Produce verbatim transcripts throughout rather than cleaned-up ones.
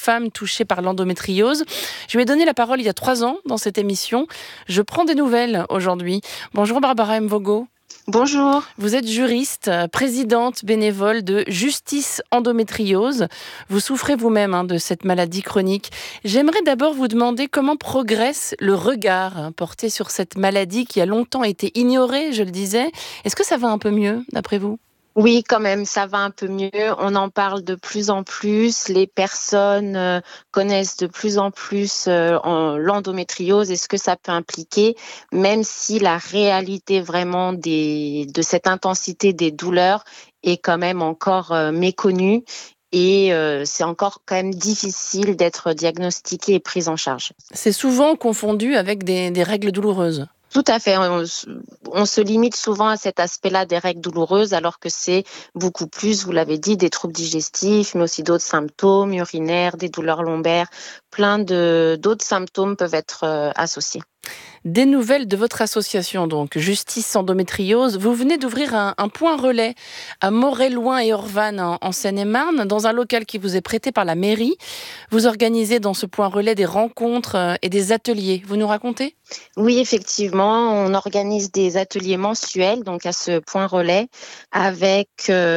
femmes touchées par l'endométriose. Je lui ai donné la parole il y a trois ans dans cette émission. Je prends des nouvelles aujourd'hui. Bonjour Barbara Mvogo. Bonjour. Vous êtes juriste, présidente bénévole de Justice Endométriose. Vous souffrez vous-même hein, de cette maladie chronique. J'aimerais d'abord vous demander comment progresse le regard hein, porté sur cette maladie qui a longtemps été ignorée, je le disais. Est-ce que ça va un peu mieux, d'après vous ? Oui, quand même, ça va un peu mieux. On en parle de plus en plus. Les personnes euh, connaissent de plus en plus euh, en, l'endométriose et ce que ça peut impliquer, même si la réalité vraiment des, de cette intensité des douleurs est quand même encore euh, méconnue. Et euh, c'est encore quand même difficile d'être diagnostiqué et pris en charge. C'est souvent confondu avec des, des règles douloureuses. Tout à fait. On, on se limite souvent à cet aspect-là des règles douloureuses, alors que c'est beaucoup plus, vous l'avez dit, des troubles digestifs, mais aussi d'autres symptômes urinaires, des douleurs lombaires. Plein de, d'autres symptômes peuvent être euh, associés. Des nouvelles de votre association, donc Justice Endométriose. Vous venez d'ouvrir un, un point relais à Moret-Loing et Orvanne en, en Seine-et-Marne, dans un local qui vous est prêté par la mairie. Vous organisez dans ce point relais des rencontres et des ateliers. Vous nous racontez ? Oui, effectivement, on organise des ateliers mensuels, donc à ce point relais, avec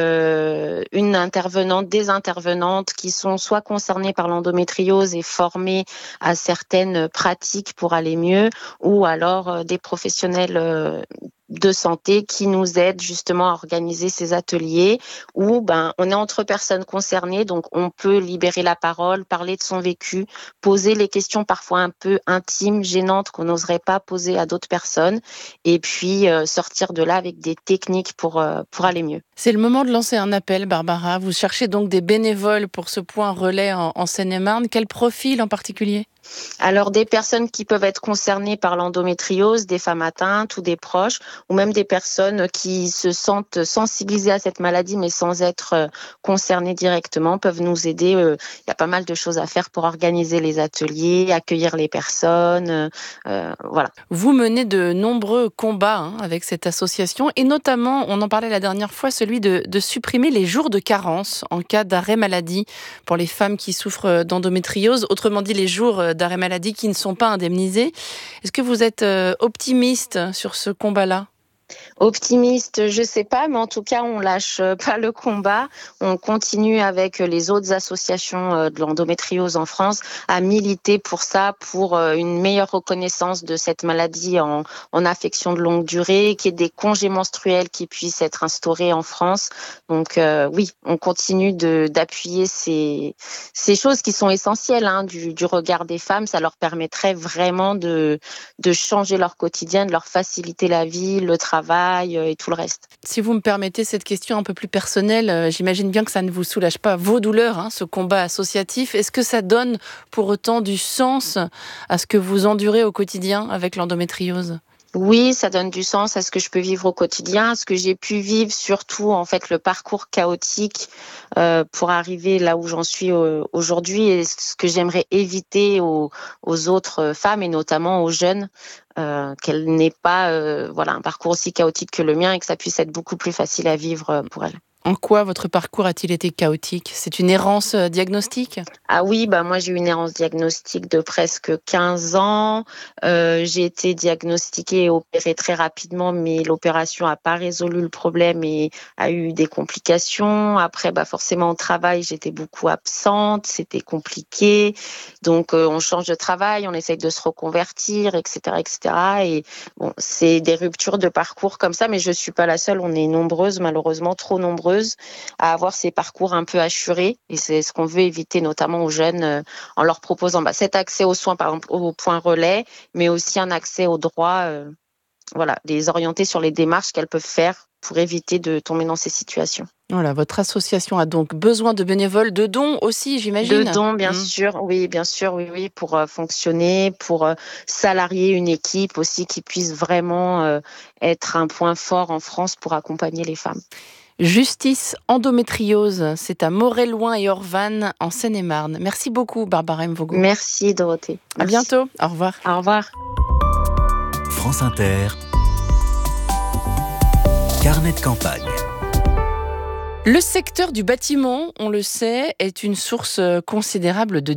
euh, une intervenante, des intervenantes qui sont soit concernées par l'endométriose et formées à certaines pratiques pour aller mieux, ou alors euh, des professionnels euh, de santé qui nous aident justement à organiser ces ateliers où ben on est entre personnes concernées, donc on peut libérer la parole, parler de son vécu, poser les questions parfois un peu intimes, gênantes qu'on n'oserait pas poser à d'autres personnes et puis euh, sortir de là avec des techniques pour euh, pour aller mieux. C'est le moment de lancer un appel, Barbara. Vous cherchez donc des bénévoles pour ce point relais en, en Seine-et-Marne. Quel profil en particulier ? Alors, des personnes qui peuvent être concernées par l'endométriose, des femmes atteintes ou des proches, ou même des personnes qui se sentent sensibilisées à cette maladie, mais sans être concernées directement, peuvent nous aider. Il y a pas mal de choses à faire pour organiser les ateliers, accueillir les personnes, euh, voilà. Vous menez de nombreux combats hein, avec cette association, et notamment, on en parlait la dernière fois, celui de, de supprimer les jours de carence en cas d'arrêt maladie pour les femmes qui souffrent d'endométriose, autrement dit les jours d'arrêt maladie qui ne sont pas indemnisés. Est-ce que vous êtes euh, optimiste sur ce combat-là ? Optimiste, je sais pas, mais en tout cas, on lâche pas le combat. On continue avec les autres associations de l'endométriose en France à militer pour ça, pour une meilleure reconnaissance de cette maladie en, en affection de longue durée, qu'il y ait des congés menstruels qui puissent être instaurés en France. Donc euh, oui, on continue de, d'appuyer ces, ces choses qui sont essentielles hein, du, du regard des femmes. Ça leur permettrait vraiment de, de changer leur quotidien, de leur faciliter la vie, le travail et tout le reste. Si vous me permettez cette question un peu plus personnelle, euh, j'imagine bien que ça ne vous soulage pas vos douleurs, hein, ce combat associatif. Est-ce que ça donne pour autant du sens à ce que vous endurez au quotidien avec l'endométriose ? Oui, ça donne du sens à ce que je peux vivre au quotidien, à ce que j'ai pu vivre, surtout en fait le parcours chaotique euh, pour arriver là où j'en suis euh, aujourd'hui et ce que j'aimerais éviter aux, aux autres femmes et notamment aux jeunes, euh, qu'elles n'aient pas euh, voilà un parcours aussi chaotique que le mien et que ça puisse être beaucoup plus facile à vivre pour elles. En quoi votre parcours a-t-il été chaotique ? C'est une errance diagnostique ? Ah oui, bah moi j'ai eu une errance diagnostique de presque quinze ans. Euh, j'ai été diagnostiquée et opérée très rapidement, mais l'opération n'a pas résolu le problème et a eu des complications. Après, bah forcément au travail, j'étais beaucoup absente, c'était compliqué. Donc euh, on change de travail, on essaye de se reconvertir, et cetera, et cetera. Et bon, c'est des ruptures de parcours comme ça, mais je suis pas la seule. On est nombreuses, malheureusement trop nombreuses à avoir ces parcours un peu assurés et c'est ce qu'on veut éviter notamment aux jeunes euh, en leur proposant bah, cet accès aux soins par exemple au point relais mais aussi un accès aux droits euh, voilà, les orienter sur les démarches qu'elles peuvent faire pour éviter de tomber dans ces situations. Voilà, votre association a donc besoin de bénévoles, de dons aussi, j'imagine. De dons, bien mmh. sûr, oui, bien sûr, oui, oui, pour euh, fonctionner, pour euh, salarier une équipe aussi qui puisse vraiment euh, être un point fort en France pour accompagner les femmes. Justice Endométriose, c'est à Moret-Loing et Orvanne en Seine-et-Marne. Merci beaucoup Barbara Mvogo. Merci Dorothée. À Merci. bientôt, au revoir. Au revoir. France Inter, carnet de campagne. Le secteur du bâtiment, on le sait, est une source considérable de